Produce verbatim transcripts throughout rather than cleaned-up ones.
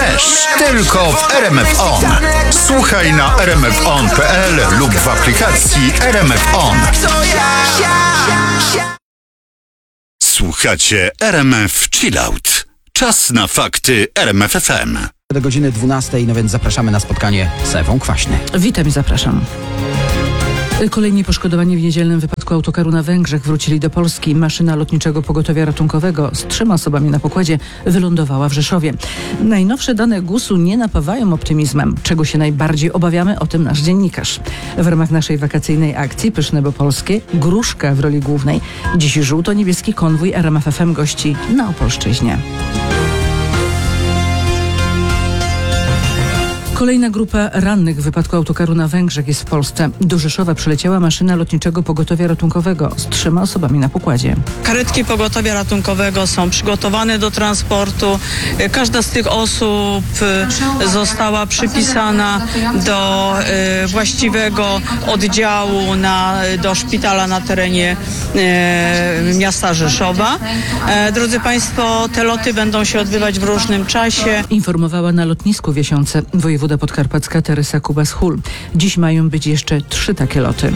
też, tylko w R M F On. Słuchaj na r m f on kropka p l lub w aplikacji R M F On. Słuchacie R M F Chillout. Czas na fakty R M F F M. Do godziny dwunastej, no więc zapraszamy na spotkanie z Ewą Kwaśny. Witam i zapraszam. Kolejni poszkodowani w niedzielnym wypadku autokaru na Węgrzech wrócili do Polski. Maszyna lotniczego pogotowia ratunkowego z trzema osobami na pokładzie wylądowała w Rzeszowie. Najnowsze dane gusu nie napawają optymizmem. Czego się najbardziej obawiamy? O tym nasz dziennikarz. W ramach naszej wakacyjnej akcji Pyszne bo Polskie gruszka w roli głównej. Dziś żółto-niebieski konwój R M F F M gości na Opolszczyźnie. Kolejna grupa rannych w wypadku autokaru na Węgrzech jest w Polsce. Do Rzeszowa przyleciała maszyna lotniczego pogotowia ratunkowego z trzema osobami na pokładzie. Karetki pogotowia ratunkowego są przygotowane do transportu. Każda z tych osób została przypisana do właściwego oddziału, na, do szpitala na terenie miasta Rzeszowa. Drodzy Państwo, te loty będą się odbywać w różnym czasie. Informowała na lotnisku w Jasiące wojewoda podkarpacka Teresa Kubas-Hul. Dziś mają być jeszcze trzy takie loty.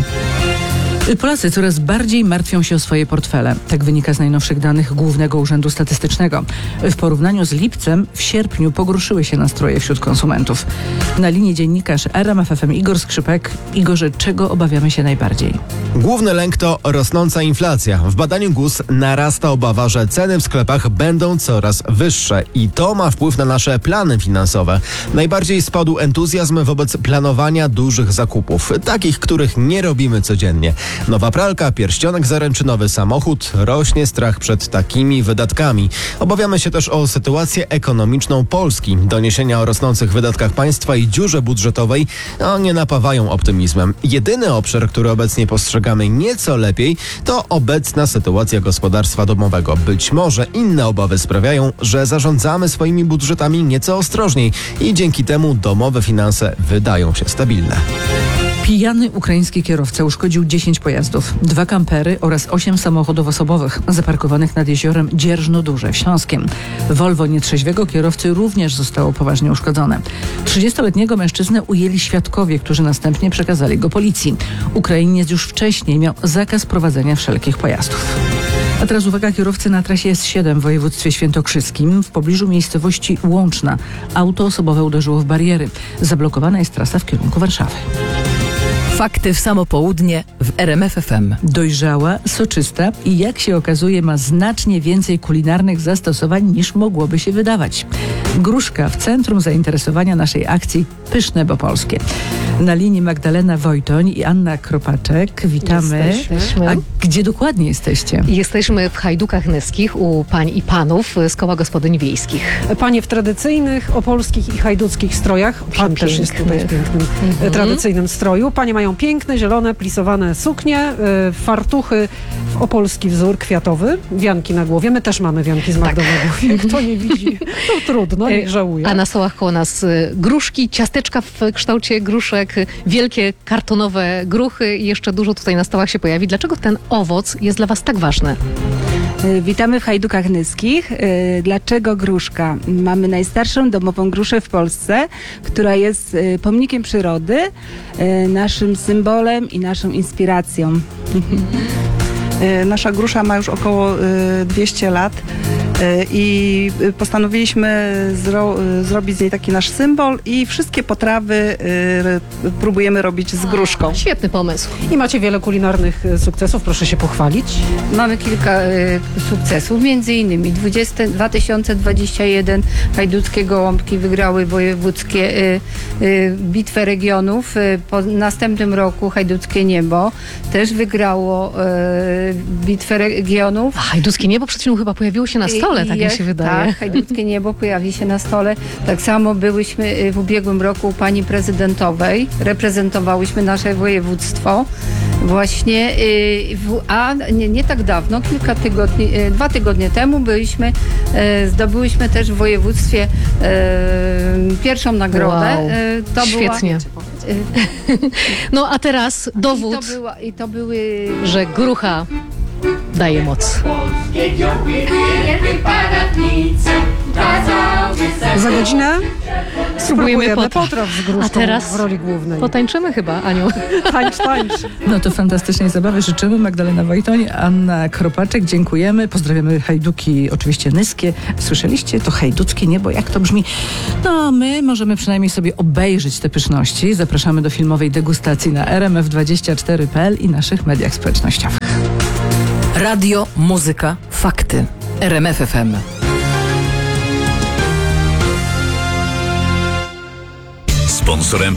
Polacy coraz bardziej martwią się o swoje portfele. Tak wynika z najnowszych danych Głównego Urzędu Statystycznego. W porównaniu z lipcem w sierpniu pogorszyły się nastroje wśród konsumentów. Na linii dziennikarz R M F F M Igor Skrzypek. Igorze, czego obawiamy się najbardziej? Główny lęk to rosnąca inflacja. W badaniu G U S narasta obawa, że ceny w sklepach będą coraz wyższe i to ma wpływ na nasze plany finansowe. Najbardziej spadł entuzjazm wobec planowania dużych zakupów, takich, których nie robimy codziennie. Nowa pralka, pierścionek zaręczynowy, samochód. Rośnie strach przed takimi wydatkami. Obawiamy się też o sytuację ekonomiczną Polski. Doniesienia o rosnących wydatkach państwa i dziurze budżetowej no, nie napawają optymizmem. Jedyny obszar, który obecnie postrzegamy nieco lepiej, to obecna sytuacja gospodarstwa domowego. Być może inne obawy sprawiają, że zarządzamy swoimi budżetami nieco ostrożniej i dzięki temu domowe finanse wydają się stabilne. Pijany ukraiński kierowca uszkodził dziesięć pojazdów, dwa kampery oraz osiem samochodów osobowych zaparkowanych nad jeziorem Dzierżno-Duże w Śląskiem. Volvo nietrzeźwego kierowcy również zostało poważnie uszkodzone. trzydziestoletniego mężczyznę ujęli świadkowie, którzy następnie przekazali go policji. Ukrainiec już wcześniej miał zakaz prowadzenia wszelkich pojazdów. A teraz uwaga, kierowcy na trasie S siedem w województwie świętokrzyskim w pobliżu miejscowości Łączna. Auto osobowe uderzyło w bariery. Zablokowana jest trasa w kierunku Warszawy. Fakty w samo południe w R M F F M. Dojrzała, soczysta i jak się okazuje ma znacznie więcej kulinarnych zastosowań niż mogłoby się wydawać. Gruszka w centrum zainteresowania naszej akcji Pyszne bo Polskie. Na linii Magdalena Wojtoń i Anna Kropaczek. Witamy. Jesteśmy. A gdzie dokładnie jesteście? Jesteśmy w Hajdukach Nyskich u pań i panów z Koła Gospodyń Wiejskich. Panie w tradycyjnych opolskich i hajduckich strojach. Pan też jest tutaj w pięknym, Mhm. tradycyjnym stroju. Panie mają piękne, zielone, plisowane suknie, y, fartuchy w opolski wzór kwiatowy, wianki na głowie. My też mamy wianki z Magdą na głowie. Kto nie widzi, to trudno, nie żałuje. A na stołach koło nas y, gruszki, ciasteczka w kształcie gruszek, y, wielkie kartonowe gruchy i jeszcze dużo tutaj na stołach się pojawi. Dlaczego ten owoc jest dla Was tak ważny? Witamy w Hajdukach Nyskich. Dlaczego gruszka? Mamy najstarszą domową gruszę w Polsce, która jest pomnikiem przyrody, naszym symbolem i naszą inspiracją. Nasza grusza ma już około dwieście lat i postanowiliśmy zro, zrobić z niej taki nasz symbol i wszystkie potrawy próbujemy robić z gruszką. Świetny pomysł. I macie wiele kulinarnych y, sukcesów, proszę się pochwalić. Mamy kilka y, sukcesów, między innymi dwa tysiące dwudziesty pierwszy hajduckie gołąbki wygrały wojewódzkie y, y, bitwę regionów. Y, po następnym roku Hajduckie Niebo też wygrało y, bitwę regionów. A Hajduckie Niebo przed chwilą chyba pojawiło się na stole, tak mi się wydaje. Tak, Hajduckie Niebo pojawi się na stole. Tak samo byłyśmy w ubiegłym roku u pani prezydentowej. Reprezentowałyśmy nasze województwo. Właśnie, a nie, nie tak dawno, kilka tygodni, dwa tygodnie temu byliśmy, zdobyłyśmy też w województwie pierwszą nagrodę. Wow. To Świetnie. Była, no a teraz dowód, I to, była, i to były... że grucha daje moc. Za godzinę spróbujemy potraw. potraw z gruszką A teraz w roli głównej. Potańczymy chyba, Aniu. Tańcz, tańcz. No to fantastycznej zabawy życzymy. Magdalena Wojtoń, Anna Kropaczek, dziękujemy. Pozdrawiamy hajduki oczywiście nyskie. Słyszeliście? To hajduckie niebo, jak to brzmi? No, my możemy przynajmniej sobie obejrzeć te pyszności. Zapraszamy do filmowej degustacji na r m f dwadzieścia cztery kropka p l i naszych mediach społecznościowych. Radio, muzyka, fakty. R M F F M. Sponsorem